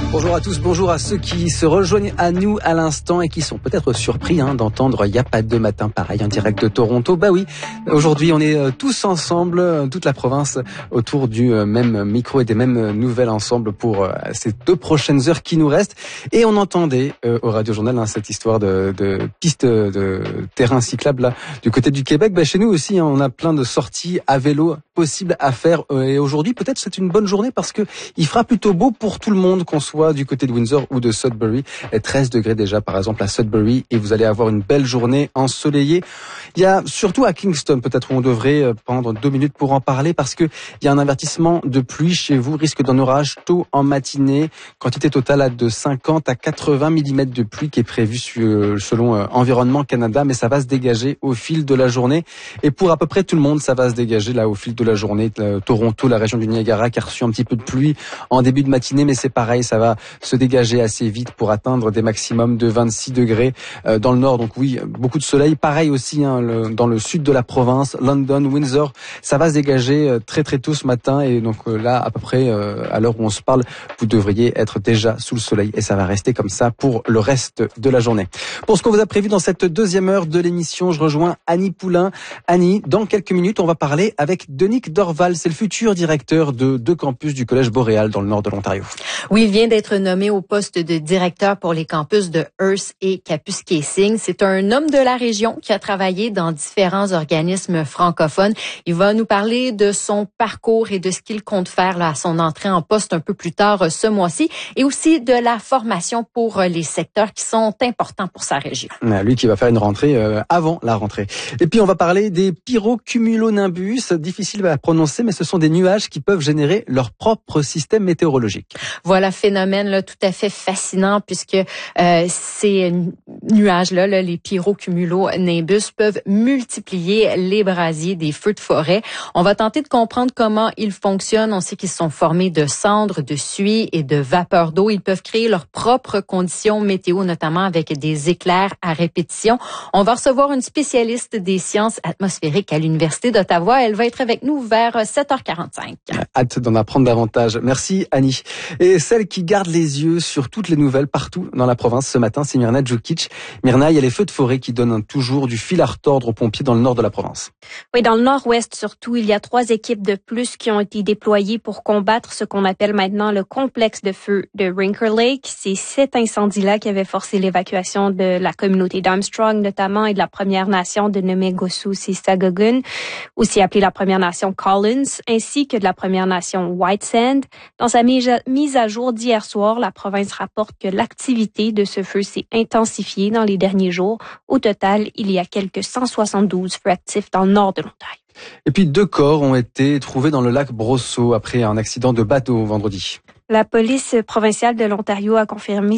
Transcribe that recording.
Bonjour à tous, bonjour à ceux qui se rejoignent à nous à l'instant et qui sont peut-être surpris d'entendre Il n'y a pas de matin pareil en direct de Toronto. Bah oui, aujourd'hui on est tous ensemble, toute la province autour du même micro et des mêmes nouvelles ensemble pour ces 2 prochaines heures qui nous restent. Et on entendait au Radio Journal cette histoire de piste de terrain cyclable là, du côté du Québec. Bah, chez nous aussi, on a plein de sorties à vélo possibles à faire. Et aujourd'hui, peut-être c'est une bonne journée parce que il fera plutôt beau pour tout le monde, qu'on soit du côté de Windsor ou de Sudbury. 13 degrés déjà par exemple à Sudbury et vous allez avoir une belle journée ensoleillée. Il y a surtout à Kingston peut-être où on devrait prendre 2 minutes pour en parler parce que il y a un avertissement de pluie chez vous, risque d'un orage tôt en matinée, quantité totale de 50 à 80 mm de pluie qui est prévue selon Environnement Canada, mais ça va se dégager au fil de la journée et pour à peu près tout le monde ça va se dégager là au fil de la journée. Toronto, la région du Niagara qui a reçu un petit peu de pluie en début de matinée, mais c'est pareil, ça va se dégager assez vite pour atteindre des maximums de 26 degrés dans le nord. Donc oui, beaucoup de soleil. Pareil aussi dans le sud de la province, London, Windsor, ça va se dégager très très tôt ce matin. Et donc là, à peu près à l'heure où on se parle, vous devriez être déjà sous le soleil. Et ça va rester comme ça pour le reste de la journée. Pour ce qu'on vous a prévu dans cette 2e heure de l'émission, je rejoins Annie Poulain. Annie, dans quelques minutes, on va parler avec Denick Dorval. C'est le futur directeur de 2 campus du Collège Boréal dans le nord de l'Ontario. Oui, il vient d'être nommé au poste de directeur pour les campus de Hearst et Kapuskasing. C'est un homme de la région qui a travaillé dans différents organismes francophones. Il va nous parler de son parcours et de ce qu'il compte faire là, à son entrée en poste un peu plus tard ce mois-ci et aussi de la formation pour les secteurs qui sont importants pour sa région. Lui qui va faire une rentrée avant la rentrée. Et puis on va parler des pyrocumulonimbus, difficile à prononcer, mais ce sont des nuages qui peuvent générer leur propre système météorologique. Voilà, phénomène là tout à fait fascinant puisque ces nuages-là, les pyrocumulonimbus, peuvent multiplier les brasiers des feux de forêt. On va tenter de comprendre comment ils fonctionnent. On sait qu'ils sont formés de cendres, de suie et de vapeur d'eau. Ils peuvent créer leurs propres conditions météo, notamment avec des éclairs à répétition. On va recevoir une spécialiste des sciences atmosphériques à l'Université d'Ottawa. Elle va être avec nous vers 7h45. Hâte d'en apprendre davantage. Merci Annie. Et celle qui garde les yeux sur toutes les nouvelles partout dans la province ce matin, c'est Mirna Djukic. Mirna, il y a les feux de forêt qui donnent toujours du fil à retordre aux pompiers dans le nord de la province. Oui, dans le nord-ouest surtout, il y a 3 équipes de plus qui ont été déployées pour combattre ce qu'on appelle maintenant le complexe de feu de Rinker Lake. C'est cet incendie-là qui avait forcé l'évacuation de la communauté d'Armstrong notamment et de la Première Nation de Noumé-Gossou-Sissagogun, aussi appelée la Première Nation Collins, ainsi que de la Première Nation White Sand. Dans sa mise à jour d'hier soir, la province rapporte que l'activité de ce feu s'est intensifiée dans les derniers jours. Au total, il y a quelques 172 feux actifs dans le nord de l'Ontario. Et puis 2 corps ont été trouvés dans le lac Brosseau après un accident de bateau vendredi. La police provinciale de l'Ontario a confirmé